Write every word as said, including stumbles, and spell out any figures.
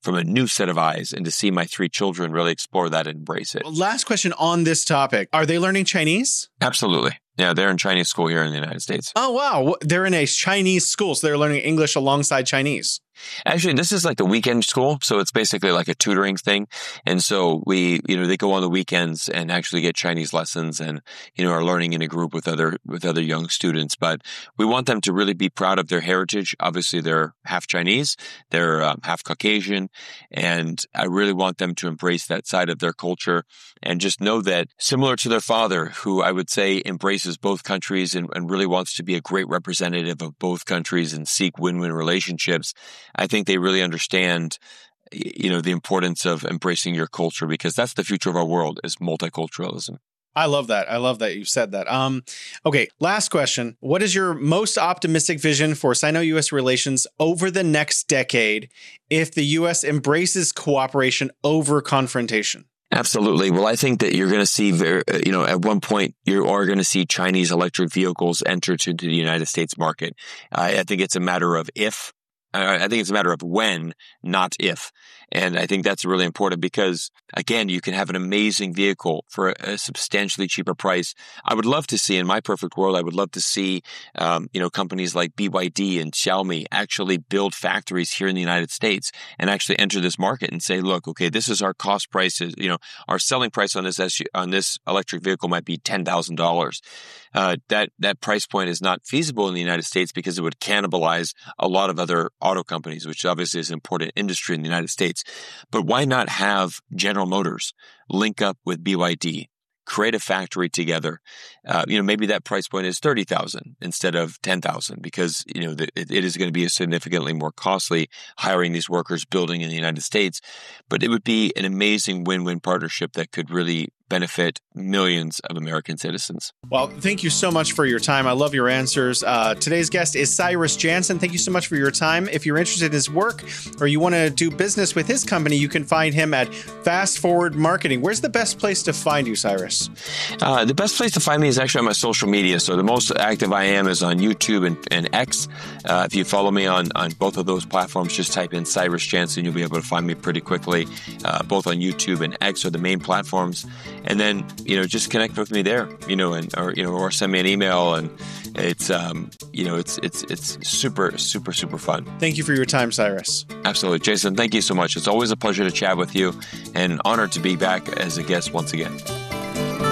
from a new set of eyes, and to see my three children really explore that and embrace it. Last question on this topic. Are they learning Chinese? Absolutely. Yeah, they're in Chinese school here in the United States. Oh, wow. They're in a Chinese school, so they're learning English alongside Chinese. Actually, this is like the weekend school. So it's basically like a tutoring thing. And so we, you know, they go on the weekends and actually get Chinese lessons and, you know, are learning in a group with other, with other young students. But we want them to really be proud of their heritage. Obviously, they're half Chinese, they're um, half Caucasian. And I really want them to embrace that side of their culture and just know that, similar to their father, who I would say embraces both countries and, and really wants to be a great representative of both countries and seek win-win relationships, I think they really understand, you know, the importance of embracing your culture, because that's the future of our world, is multiculturalism. I love that. I love that you said that. Um, okay, last question. What is your most optimistic vision for Sino-U S relations over the next decade if the U S embraces cooperation over confrontation? Absolutely. Well, I think that you're going to see, very, you know, at one point, you are going to see Chinese electric vehicles enter to the United States market. Uh, I think it's a matter of if. I think it's a matter of when, not if. And I think that's really important because, again, you can have an amazing vehicle for a substantially cheaper price. I would love to see, in my perfect world, I would love to see, um, you know, companies like B Y D and Xiaomi actually build factories here in the United States and actually enter this market and say, look, okay, this is our cost prices. You know, our selling price on this S U, on this electric vehicle might be ten thousand dollars. Uh, that that price point is not feasible in the United States because it would cannibalize a lot of other auto companies, which obviously is an important industry in the United States. But why not have General Motors link up with B Y D, create a factory together? Uh, you know, maybe that price point is thirty thousand dollars instead of ten thousand dollars because, you know, the, it, it is going to be significantly more costly hiring these workers, building in the United States. But it would be an amazing win-win partnership that could really benefit millions of American citizens. Well, thank you so much for your time. I love your answers. Uh, today's guest is Cyrus Jansen. Thank you so much for your time. If you're interested in his work or you want to do business with his company, you can find him at Fast Forward Marketing. Where's the best place to find you, Cyrus? Uh, the best place to find me is actually on my social media. So the most active I am is on YouTube and, and X. Uh, if you follow me on, on both of those platforms, just type in Cyrus Jansen. You'll be able to find me pretty quickly. Uh, both on YouTube and X are the main platforms. And then, you know, just connect with me there, you know, and, or, you know, or send me an email. And it's, um, you know, it's, it's, it's super, super, super fun. Thank you for your time, Cyrus. Absolutely. Jason, thank you so much. It's always a pleasure to chat with you and honored to be back as a guest once again.